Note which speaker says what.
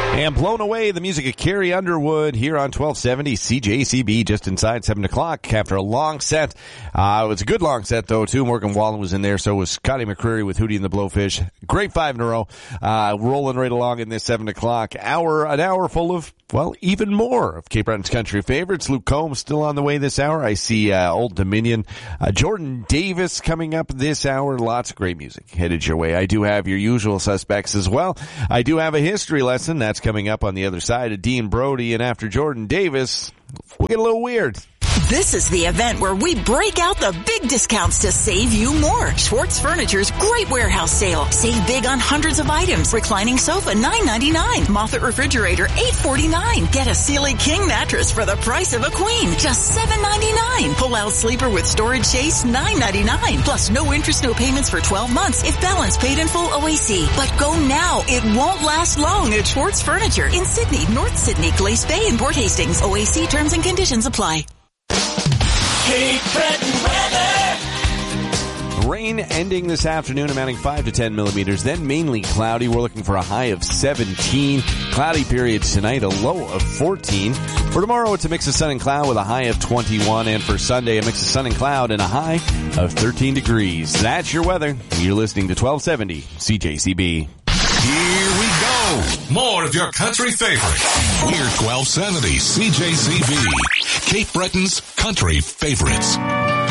Speaker 1: And blown away, the music of Carrie Underwood here on 1270 CJCB, just inside 7 o'clock after a long set. It was a good long set, though, too. Morgan Wallen was in there, so was Scotty McCreery with Hootie and the Blowfish. Great 5 in a row. Rolling right along in this 7 o'clock hour, an hour full of, well, even more of Cape Breton's country favorites. Luke Combs still on the way this hour. I see Old Dominion. Jordan Davis coming up this hour. Lots of great music headed your way. I do have your usual suspects as well. I do have a history lesson. That's coming up on the other side of Dean Brody. And after Jordan Davis, we'll get a little weird.
Speaker 2: This is the event where we break out the big discounts to save you more. Schwartz Furniture's great warehouse sale. Save big on hundreds of items. Reclining sofa, $9.99. Moffett refrigerator, $8.49. Get a Sealy King mattress for the price of a queen, just $7.99. Pull-out sleeper with storage chase, $9.99. Plus no interest, no payments for 12 months if balance paid in full OAC. But go now. It won't last long at Schwartz Furniture in Sydney, North Sydney, Glace Bay, and Port Hastings. OAC terms and conditions apply.
Speaker 3: Cape Breton weather.
Speaker 1: Rain ending this afternoon, amounting 5 to 10 millimeters, then mainly cloudy. We're looking for a high of 17. Cloudy periods tonight, a low of 14. For tomorrow, it's a mix of sun and cloud with a high of 21. And for Sunday, a mix of sun and cloud and a high of 13 degrees. That's your weather. You're listening to 1270 CJCB.
Speaker 4: Here we go. More of your country favorites. We're 1270 CJCB. Cape Breton's country favorites.